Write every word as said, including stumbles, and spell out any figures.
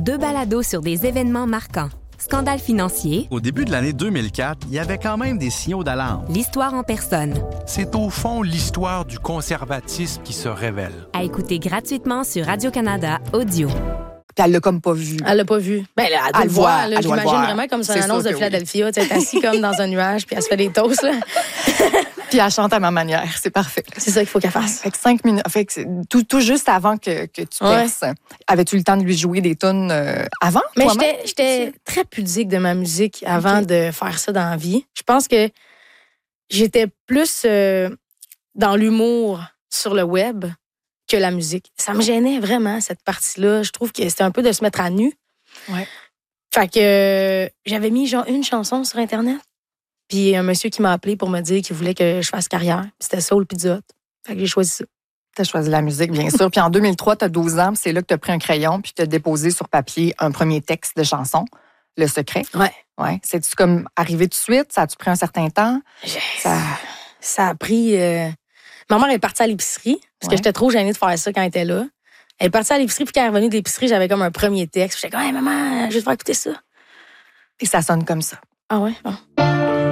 Deux balados sur des événements marquants. Scandale financier. Au début de l'année deux mille quatre, il y avait quand même des signaux d'alarme. L'histoire en personne. C'est au fond l'histoire du conservatisme qui se révèle. À écouter gratuitement sur Radio-Canada Audio. Puis elle l'a comme pas vu. Elle l'a pas vu. Ben, elle, elle, elle le voit. Là, elle doit j'imagine le voir. vraiment comme c'est une C'est annonce sûr de que Philadelphia. Oui. Tu sais, assis comme dans un nuage, puis elle se fait des toasts. Là. Puis elle chante à ma manière. C'est parfait. C'est ça qu'il faut qu'elle fasse. Fait que cinq minutes. Fait que c'est tout, tout juste avant que, que tu Ouais. perces. Avais-tu le temps de lui jouer des tunes euh, avant? Mais toi-même? j'étais, j'étais très pudique de ma musique avant okay. de faire ça dans la vie. Je pense que j'étais plus euh, dans l'humour sur le web que la musique. Ça me gênait vraiment, cette partie-là. Je trouve que c'était un peu de se mettre à nu. Ouais. Fait que euh, j'avais mis genre une chanson sur Internet. Puis un monsieur qui m'a appelé pour me dire qu'il voulait que je fasse carrière. Puis c'était Soul Pizza Hut. Fait que j'ai choisi ça. T'as choisi la musique, bien sûr. Puis en deux mille trois, t'as douze ans, puis c'est là que t'as pris un crayon, puis t'as déposé sur papier un premier texte de chanson, Le Secret. Ouais. Ouais. C'est-tu comme arrivé tout de suite? Ça a-tu pris un certain temps? Ça, ça a pris... Euh... Ma mère est partie à l'épicerie, parce ouais. que j'étais trop gênée de faire ça quand elle était là. Elle est partie à l'épicerie, puis quand elle est revenue de l'épicerie, j'avais comme un premier texte. J'étais comme, hey, maman, je vais te faire écouter ça. Et ça sonne comme ça. Ah ouais? Bon.